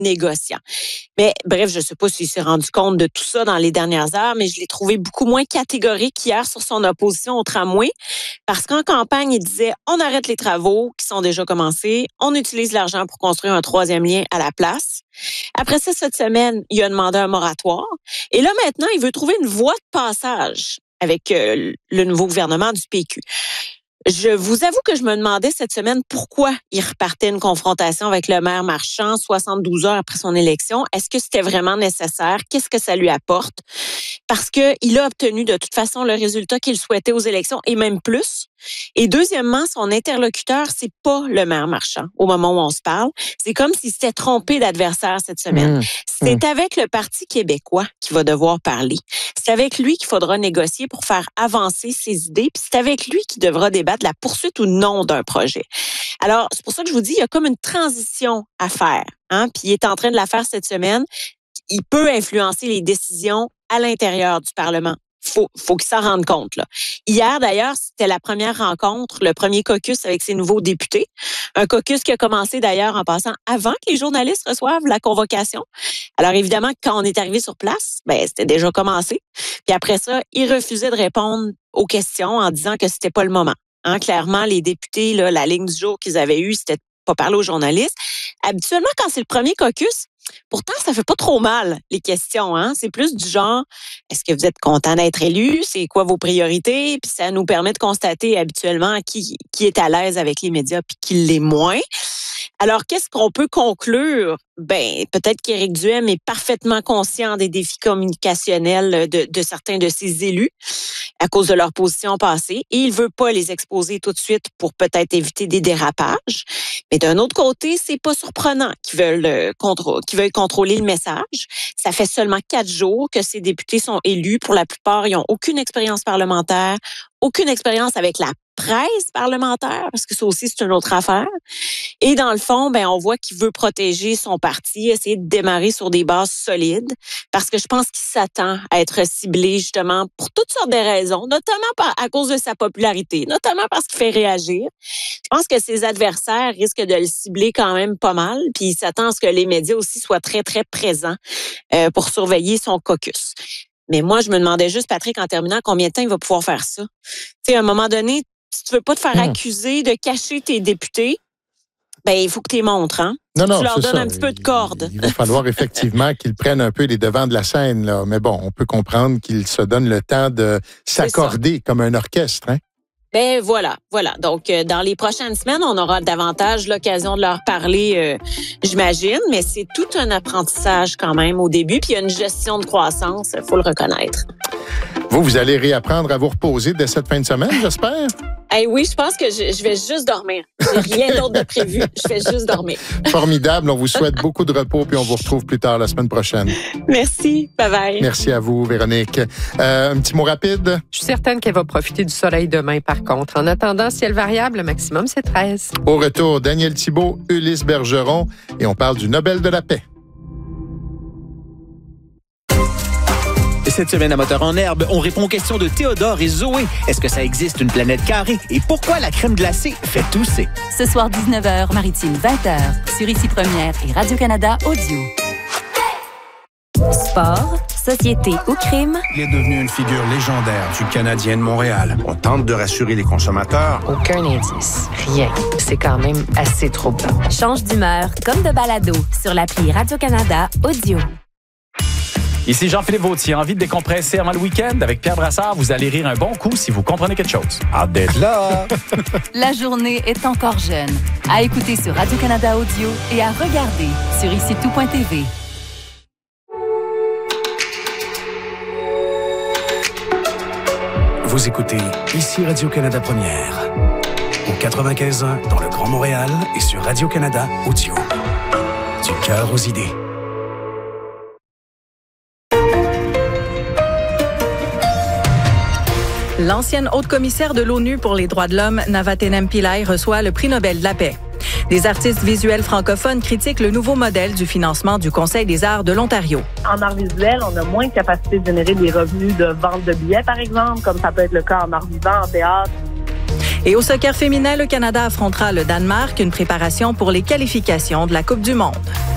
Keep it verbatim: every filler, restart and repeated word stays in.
négociant. Mais bref, je ne sais pas s'il s'est rendu compte de tout ça dans les dernières heures, mais je l'ai trouvé beaucoup moins catégorique hier sur son opposition au tramway, parce qu'en campagne, il disait « on arrête les travaux qui sont déjà commencés, on utilise l'argent pour construire un troisième lien à la place ». Après ça, cette semaine, il a demandé un moratoire. Et là, maintenant, il veut trouver une voie de passage avec euh, le nouveau gouvernement du P Q. Je vous avoue que je me demandais cette semaine pourquoi il repartait une confrontation avec le maire Marchand soixante-douze heures après son élection. Est-ce que c'était vraiment nécessaire? Qu'est-ce que ça lui apporte? Parce qu'il a obtenu de toute façon le résultat qu'il souhaitait aux élections et même plus. Et deuxièmement, son interlocuteur, c'est pas le maire Marchand au moment où on se parle. C'est comme s'il s'était trompé d'adversaire cette semaine. Mmh. C'est mmh. avec le Parti québécois qu'il va devoir parler. C'est avec lui qu'il faudra négocier pour faire avancer ses idées. Puis c'est avec lui qu'il devra débattre de la poursuite ou non d'un projet. Alors, c'est pour ça que je vous dis, il y a comme une transition à faire. Hein? Puis il est en train de la faire cette semaine. Il peut influencer les décisions à l'intérieur du Parlement. Faut, faut qu'il s'en rende compte, là. Hier, d'ailleurs, c'était la première rencontre, le premier caucus avec ses nouveaux députés. Un caucus qui a commencé, d'ailleurs, en passant avant que les journalistes reçoivent la convocation. Alors, évidemment, quand on est arrivé sur place, ben, c'était déjà commencé. Puis après ça, ils refusaient de répondre aux questions en disant que c'était pas le moment. Hein, clairement, les députés, là, la ligne du jour qu'ils avaient eue, c'était pas parler aux journalistes. Habituellement, quand c'est le premier caucus, pourtant, ça fait pas trop mal, les questions. Hein? C'est plus du genre, est-ce que vous êtes content d'être élu? C'est quoi vos priorités? Puis ça nous permet de constater habituellement qui, qui est à l'aise avec les médias puis qui l'est moins. Alors, qu'est-ce qu'on peut conclure? Ben, peut-être qu'Éric Duhem est parfaitement conscient des défis communicationnels de, de certains de ses élus à cause de leur position passée et il veut pas les exposer tout de suite pour peut-être éviter des dérapages. Mais d'un autre côté, c'est pas surprenant qu'ils veulent, euh, contr- qu'ils veuillent contrôler le message. Ça fait seulement quatre jours que ces députés sont élus. Pour la plupart, ils n'ont aucune expérience parlementaire, aucune expérience avec la presse parlementaire, parce que ça aussi, c'est une autre affaire. Et dans le fond, ben, on voit qu'il veut protéger son parti, essayer de démarrer sur des bases solides, parce que je pense qu'il s'attend à être ciblé, justement, pour toutes sortes de raisons, notamment à cause de sa popularité, notamment parce qu'il fait réagir. Je pense que ses adversaires risquent de le cibler quand même pas mal, puis il s'attend à ce que les médias aussi soient très, très présents euh, pour surveiller son caucus. Mais moi, je me demandais juste, Patrick, en terminant, combien de temps il va pouvoir faire ça? Tu sais, à un moment donné, si tu veux pas te faire mmh. accuser de cacher tes députés, ben il faut que tu les montres, hein? Non, non, tu leur donnes ça. un petit peu de corde. Il, il va falloir effectivement qu'ils prennent un peu les devants de la scène, là. Mais bon, on peut comprendre qu'ils se donnent le temps de s'accorder comme un orchestre, hein? Ben voilà, voilà. Donc, euh, dans les prochaines semaines, on aura davantage l'occasion de leur parler, euh, j'imagine, mais c'est tout un apprentissage quand même au début, puis il y a une gestion de croissance, il faut le reconnaître. Vous, vous allez réapprendre à vous reposer dès cette fin de semaine, j'espère? Eh oui, je pense que je, je vais juste dormir. J'ai rien d'autre de prévu. Je vais juste dormir. Formidable. On vous souhaite beaucoup de repos, puis on vous retrouve plus tard la semaine prochaine. Merci. Bye-bye. Merci à vous, Véronique. Euh, un petit mot rapide? Je suis certaine qu'elle va profiter du soleil demain, par contre. En attendant, ciel variable, le maximum, c'est treize. Au retour, Daniel Thibault, Ulysse Bergeron, et on parle du Nobel de la paix. Cette semaine à Moteur en herbe, on répond aux questions de Théodore et Zoé. Est-ce que ça existe une planète carrée? Et pourquoi la crème glacée fait tousser? Ce soir, dix-neuf heures, Maritime, vingt heures, sur Ici Première et Radio-Canada Audio. Sport, société ou crime? Il est devenu une figure légendaire du Canadien de Montréal. On tente de rassurer les consommateurs. Aucun indice. Rien. C'est quand même assez troublant. Change d'humeur comme de balado sur l'appli Radio-Canada Audio. Ici Jean-Philippe Vautier, envie de décompresser avant le week-end? Avec Pierre Brassard, vous allez rire un bon coup si vous comprenez quelque chose. Hâte d'être là! La journée est encore jeune. À écouter sur Radio-Canada Audio et à regarder sur ici tout point t v. Vous écoutez Ici Radio-Canada Première. Au quatre-vingt-quinze ans dans le Grand Montréal et sur Radio-Canada Audio. Du cœur aux idées. L'ancienne haute-commissaire de l'ONU pour les droits de l'homme, Navatenem Pillay, reçoit le prix Nobel de la paix. Des artistes visuels francophones critiquent le nouveau modèle du financement du Conseil des arts de l'Ontario. En art visuel, on a moins de capacité de générer des revenus de vente de billets, par exemple, comme ça peut être le cas en art vivant, en théâtre. Et au soccer féminin, le Canada affrontera le Danemark, une préparation pour les qualifications de la Coupe du monde.